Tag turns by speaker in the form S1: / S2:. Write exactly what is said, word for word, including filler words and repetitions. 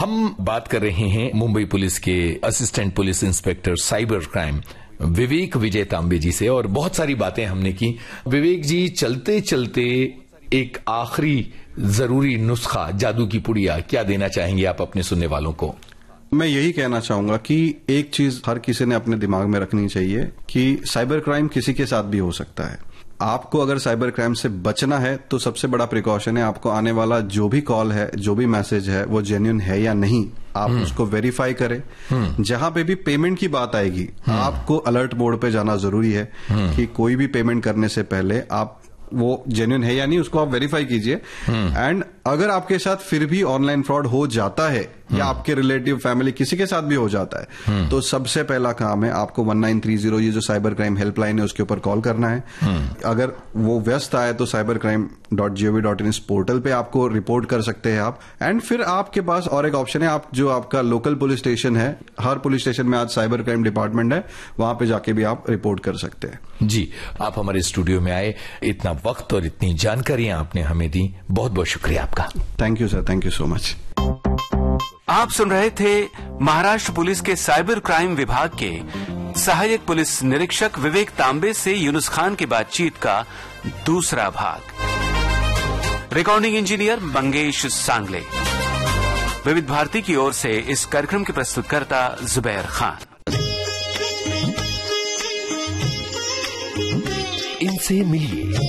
S1: हम बात कर रहे हैं मुंबई पुलिस के assistant police inspector cyber crime विवेक विजय तांबे जी से, और बहुत सारी बातें हमने की। विवेक जी, चलते चलते एक आखिरी जरूरी नुस्खा, जादू की पुड़िया, क्या देना चाहेंगे आप अपने सुनने वालों को?
S2: मैं यही कहना चाहूंगा कि एक चीज हर किसी ने अपने दिमाग में रखनी चाहिए कि साइबर क्राइम किसी के साथ भी हो सकता है। आपको अगर साइबर क्राइम से बचना है तो सबसे बड़ा प्रिकॉशन है, आपको आने वाला जो भी कॉल है, जो भी मैसेज है, वो जेन्युइन है या नहीं, आप उसको वेरीफाई करें। जहां पे भी पेमेंट की बात आएगी, आपको अलर्ट मोड पे जाना जरूरी है कि कोई भी पेमेंट करने से पहले आप वो जेन्युइन है या नहीं उसको आप वेरीफाई कीजिए। एंड अगर आपके साथ फिर भी ऑनलाइन फ्रॉड हो जाता है या आपके रिलेटिव फैमिली किसी के साथ भी हो जाता है, तो सबसे पहला काम है आपको वन नाइन थ्री जीरो, ये जो साइबर क्राइम हेल्पलाइन है, उसके ऊपर कॉल करना है। अगर वो व्यस्त आए तो cyber crime dot gov dot in इस पोर्टल पे आपको रिपोर्ट कर सकते हैं आप। एंड फिर आपके पास और एक ऑप्शन है, आप जो आपका लोकल पुलिस स्टेशन है, हर पुलिस स्टेशन में आज साइबर क्राइम डिपार्टमेंट है, वहां पे जाके भी आप रिपोर्ट कर सकते हैं।
S1: जी, आप हमारे स्टूडियो में आए, इतना वक्त और इतनी जानकारियां आपने हमें दी, बहुत बहुत शुक्रिया आपका।
S2: Thank you sir, thank you so much.
S3: आप सुन रहे थे महाराष्ट्र पुलिस के साइबर क्राइम विभाग के सहायक पुलिस निरीक्षक विवेक तांबे से यूनुस खान की बातचीत का दूसरा भाग। रिकॉर्डिंग इंजीनियर मंगेश सांगले। विविध भारती की ओर से इस कार्यक्रम के प्रस्तुतकर्ता जुबैर खान।
S4: इनसे मिलिए।